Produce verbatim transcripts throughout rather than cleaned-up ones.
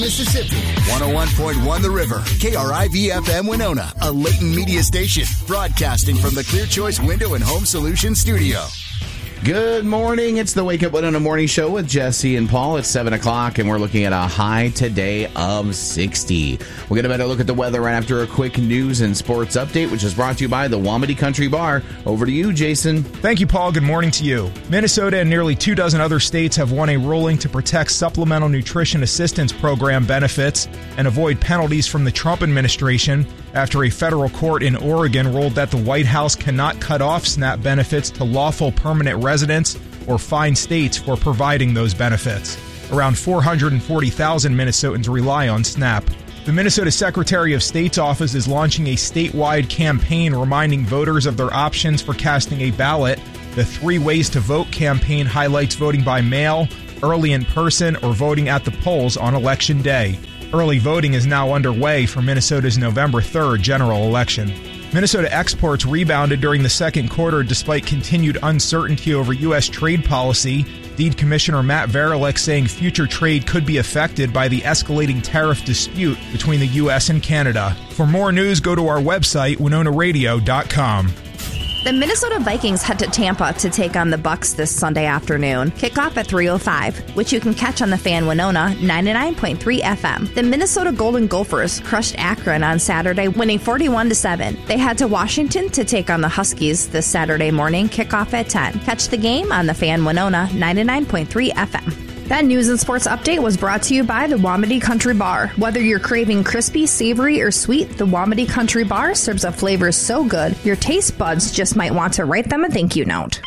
Mississippi. one oh one point one The River. K R I V F M Winona. A Layton media station. Broadcasting from the Clear Choice Window and Home Solutions studio. Good morning. It's the Wake Up Winona Morning Show with Jesse and Paul. It's seven o'clock, and we're looking at a high today of sixty. We'll get a better look at the weather right after a quick news and sports update, which is brought to you by the Wamedy Country Bar. Over to you, Jason. Thank you, Paul. Good morning to you. Minnesota and nearly two dozen other states have won a ruling to protect Supplemental Nutrition Assistance Program benefits and avoid penalties from the Trump administration after a federal court in Oregon ruled that the White House cannot cut off SNAP benefits to lawful permanent residents or fine states for providing those benefits. Around four hundred forty thousand Minnesotans rely on SNAP. The Minnesota Secretary of State's office is launching a statewide campaign reminding voters of their options for casting a ballot. The Three Ways to Vote campaign highlights voting by mail, early in person, or voting at the polls on Election Day. Early voting is now underway for Minnesota's November third general election. Minnesota exports rebounded during the second quarter despite continued uncertainty over U S trade policy. Deed Commissioner Matt Verelik saying future trade could be affected by the escalating tariff dispute between the U S and Canada. For more news, go to our website, winona radio dot com. The Minnesota Vikings head to Tampa to take on the Bucks this Sunday afternoon. Kickoff at three oh five, which you can catch on the Fan Winona ninety-nine point three F M. The Minnesota Golden Gophers crushed Akron on Saturday, winning forty-one to seven. They head to Washington to take on the Huskies this Saturday morning. Kickoff at ten. Catch the game on the Fan Winona ninety-nine point three F M. That news and sports update was brought to you by the Wamedy Country Bar. Whether you're craving crispy, savory, or sweet, the Wamedy Country Bar serves up flavors so good, your taste buds just might want to write them a thank you note.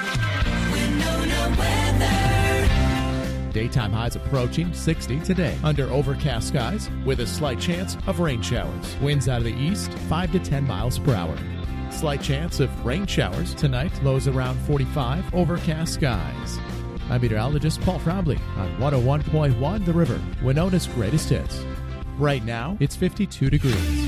Daytime highs approaching sixty today under overcast skies with a slight chance of rain showers. Winds out of the east, five to ten miles per hour. Slight chance of rain showers tonight, lows around forty-five, overcast skies. I'm meteorologist Paul Frobley on one oh one point one The River, Winona's greatest hits. Right now, it's fifty-two degrees.